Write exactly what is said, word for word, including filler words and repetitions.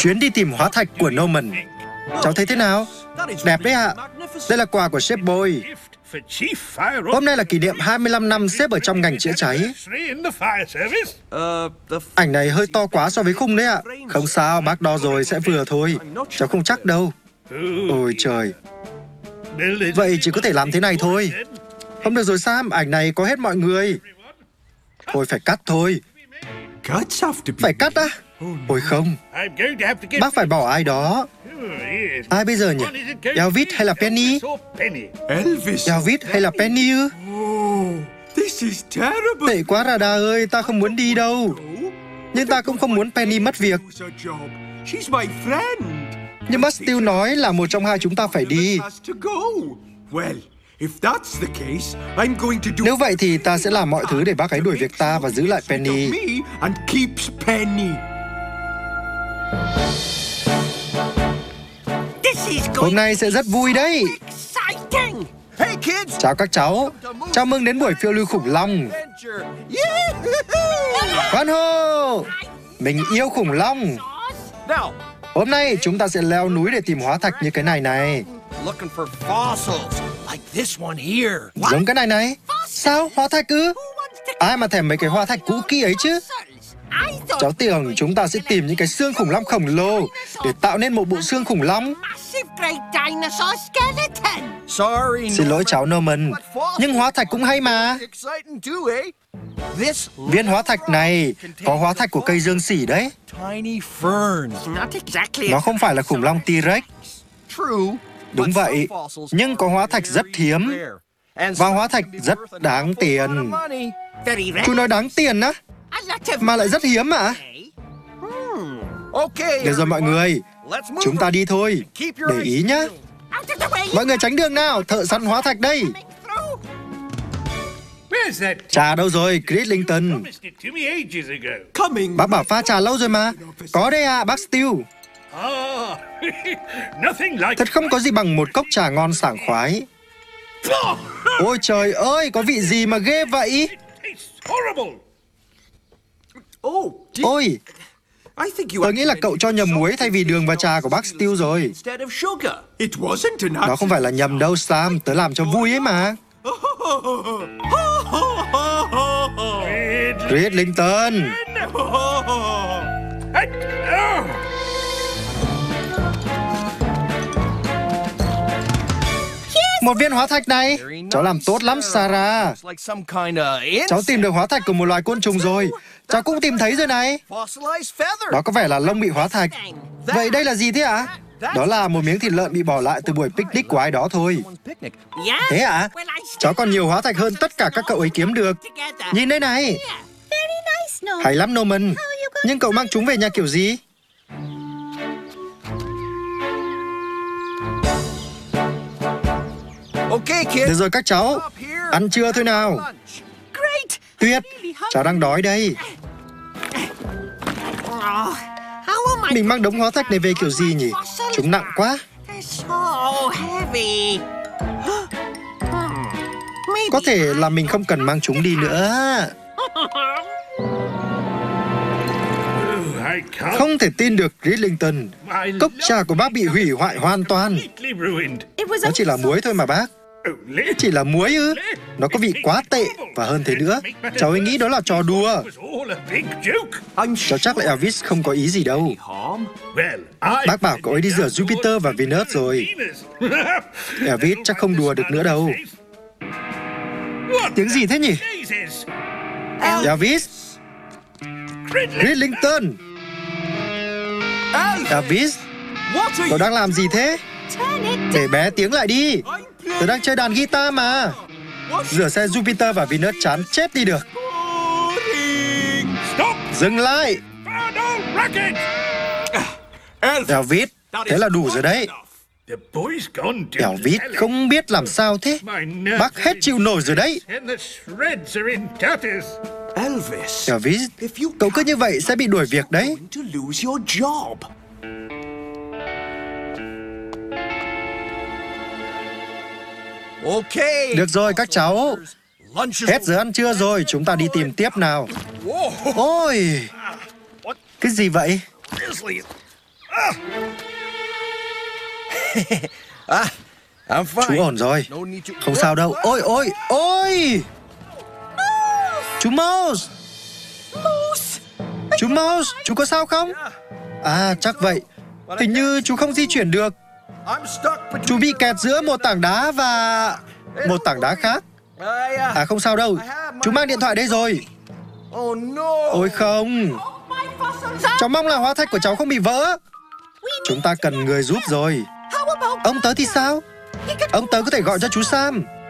Chuyến đi tìm hóa thạch của Norman. Cháu thấy thế nào? Đẹp đấy ạ. Đây là quà của sếp Boy. Hôm nay là kỷ niệm hai mươi lăm năm sếp ở trong ngành chữa cháy. Ảnh này hơi to quá so với khung đấy ạ. Không sao, bác đo rồi, sẽ vừa thôi. Cháu không chắc đâu. Ôi trời. Vậy chỉ có thể làm thế này thôi. Không được rồi Sam, ảnh này có hết mọi người. Thôi phải cắt thôi. Phải cắt á? Ôi không. Bác phải bỏ ai đó. Ai bây giờ nhỉ? Elvis hay là Penny? Elvis hay là Penny ư? Tệ quá Radha ơi, ta không muốn đi đâu. Nhưng ta cũng không muốn Penny mất việc. Nhưng bác Steele nói là một trong hai chúng ta phải đi. Nếu vậy thì ta sẽ làm mọi thứ để bác ấy đuổi việc ta và giữ lại Penny. Hôm nay sẽ rất vui đấy. Chào các cháu. Chào mừng đến buổi phiêu lưu khủng long. Hoan hô! Mình yêu khủng long. Hôm nay chúng ta sẽ leo núi để tìm hóa thạch như cái này này. Giống cái này này. Sao? Hóa thạch ư? Ai mà thèm mấy cái hóa thạch cũ kỹ ấy chứ? Cháu tưởng chúng ta sẽ tìm những cái xương khủng long khổng lồ để tạo nên một bộ xương khủng long. Xin lỗi cháu Norman, nhưng hóa thạch cũng hay mà. Viên hóa thạch này có hóa thạch của cây dương sỉ đấy. Nó không phải là khủng long T-Rex. Đúng vậy, nhưng có hóa thạch rất hiếm. Và hóa thạch rất đáng tiền. Chú nói đáng tiền á? Mà lại rất hiếm à? Được rồi mọi người, chúng ta đi thôi. Để ý nhá. Mọi người tránh đường nào, thợ săn hóa thạch đây. Trà đâu rồi, Cridlington? Bác bảo pha trà lâu rồi mà. Có đây à, bác Steele. Thật không có gì bằng một cốc trà ngon sảng khoái. Ôi trời ơi, có vị gì mà ghê vậy? Ôi, tôi nghĩ là cậu cho nhầm muối thay vì đường vào trà của bác Steele rồi. Nó không phải là nhầm đâu Sam, tớ làm cho vui ấy mà. Cridlington. Một viên hóa thạch này. Cháu làm tốt lắm Sarah. Cháu tìm được hóa thạch của một loài côn trùng rồi. Cháu cũng tìm thấy rồi này. Đó có vẻ là lông bị hóa thạch. Vậy đây là gì thế ạ? Đó là một miếng thịt lợn bị bỏ lại từ buổi picnic của ai đó thôi. Thế ạ? À? Cháu còn nhiều hóa thạch hơn tất cả các cậu ấy kiếm được. Nhìn đây này. Hay lắm Norman. Nhưng cậu mang chúng về nhà kiểu gì? Được rồi các cháu. Ăn trưa thôi nào. Tuyệt. Cháu đang đói đây. Mình mang đống hóa thạch này về kiểu gì nhỉ? Chúng nặng quá. Có thể là mình không cần mang chúng đi nữa. Không thể tin được Cridlington. Cốc trà của bác bị hủy hoại hoàn toàn. Nó chỉ là muối thôi mà bác. Chỉ là muối ư? Nó có vị quá tệ. Và hơn thế nữa, cháu ấy nghĩ đó là trò đùa. Cháu chắc là Elvis không có ý gì đâu. Bác bảo cậu ấy đi rửa Jupiter và Venus rồi. Elvis chắc không đùa được nữa đâu. Tiếng gì thế nhỉ? Elvis. Cridlington. Elvis, cậu đang làm gì thế? Để bé tiếng lại đi. Tớ đang chơi đàn guitar mà. Rửa xe Jupiter và Venus chán chết đi được. Dừng lại. Elvis, thế là đủ rồi đấy. Elvis không biết làm sao thế. Bác hết chịu nổi rồi đấy. Elvis, cậu cứ như vậy sẽ bị đuổi việc đấy. Được rồi các cháu. Hết giờ ăn trưa rồi, chúng ta đi tìm tiếp nào. Ôi, cái gì vậy? Chú ổn rồi. Không sao đâu. Ôi ôi ôi. Chú Mouse. Chú Mouse, chú có sao không? À, chắc vậy. Hình như chú không di chuyển được. Chú bị kẹt giữa một tảng đá và một tảng đá khác. À, không sao đâu. Chú mang điện thoại đây rồi. Ôi không. Cháu mong là hóa thạch của cháu không bị vỡ. Chúng ta cần người giúp rồi. Ông tớ thì sao? Ông tớ có thể gọi cho chú Sam.